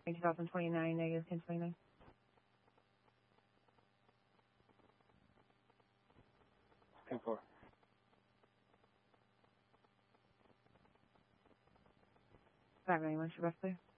2029, negative 1029. Ten four. $591, your birthday.